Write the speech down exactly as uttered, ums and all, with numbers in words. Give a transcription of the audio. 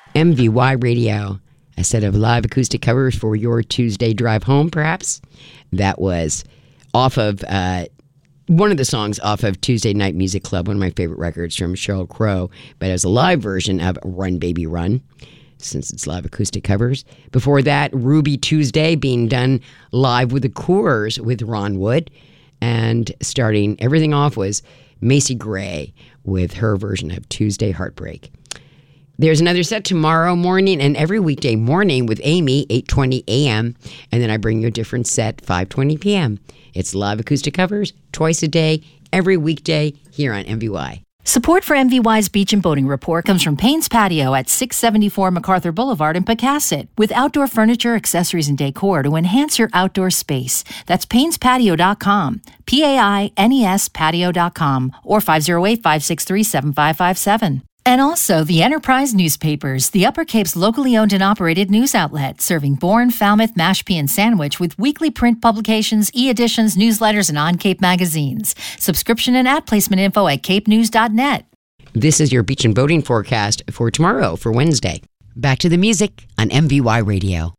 M V Y Radio, a set of live acoustic covers for your Tuesday drive home, perhaps. That was off of uh, one of the songs off of Tuesday Night Music Club, one of my favorite records from Sheryl Crow, but as a live version of Run Baby Run, since it's live acoustic covers. Before that, Ruby Tuesday being done live with the Coors with Ron Wood. And starting everything off was Macy Gray with her version of Tuesday Heartbreak. There's another set tomorrow morning and every weekday morning with Amy, eight twenty a.m. And then I bring you a different set, five twenty p.m. It's live acoustic covers twice a day, every weekday here on M V Y. Support for M V Y's Beach and Boating Report comes from Payne's Patio at six seventy-four MacArthur Boulevard in Pecasset, with outdoor furniture, accessories, and decor to enhance your outdoor space. That's paynes patio dot com, P A I N E S patio dot com, or five oh eight, five six three, seven five five seven. And also the Enterprise Newspapers, the Upper Cape's locally owned and operated news outlet, serving Bourne, Falmouth, Mashpee, and Sandwich with weekly print publications, e-editions, newsletters, and on-Cape magazines. Subscription and ad placement info at cape news dot net. This is your beach and boating forecast for tomorrow, for Wednesday. Back to the music on M V Y Radio.